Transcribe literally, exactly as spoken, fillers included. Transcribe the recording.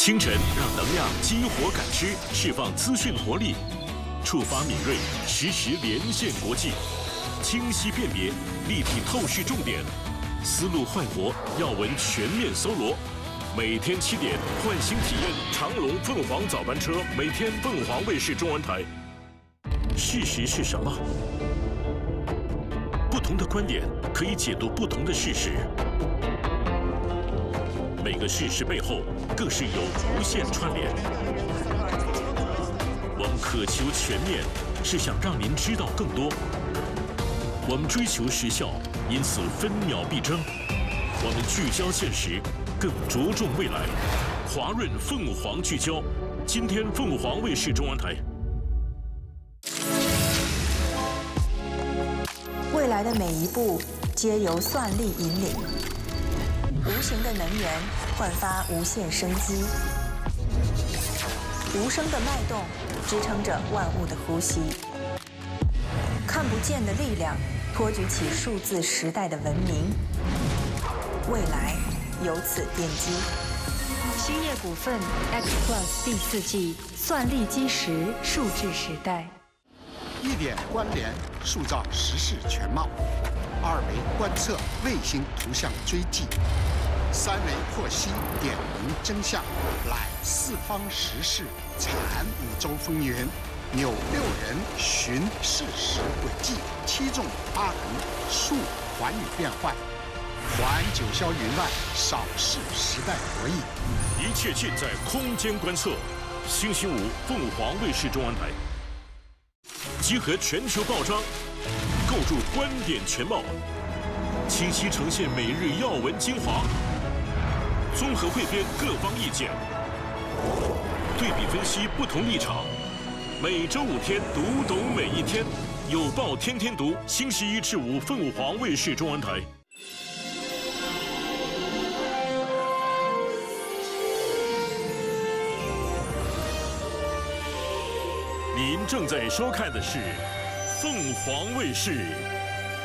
清晨让能量激活感知，释放资讯活力，触发敏锐，实时连线国际，清晰辨别，立体透视重点，思路焕活，要闻全面搜罗。每天七点，唤醒体验长龙凤凰早班车，每天凤凰卫视中文台。事实是什么？不同的观点可以解读不同的事实。每个事实背后，更是有无限串联。我们渴求全面，是想让您知道更多。我们追求时效，因此分秒必争。我们聚焦现实，更着重未来。华润凤凰聚焦，今天凤凰卫视中文台。 未来的每一步，皆由算力引领。无形的能源焕发无限生机，无声的脉动支撑着万物的呼吸。看不见的力量托举起数字时代的文明，未来由此奠基。 兴业股份 X Plus 第四季算力基石数字时代。 一点关联，塑造时事全貌；二维观测，卫星图像追迹；三维获悉，点明真相，揽四方时事，铲五洲风云，扭六人，寻事实轨迹，七纵八横，述寰宇变幻，环九霄云外，扫视时代博弈。 一切尽在空间观测。星期五，凤凰卫视中文台。集合全球报章，构筑观点全貌，清晰呈现每日要闻精华，综合汇编各方意见，对比分析不同立场。每周五天，读懂每一天，有报天天读。星期一至五，凤凰卫视中文台。您正在收看的是凤凰卫视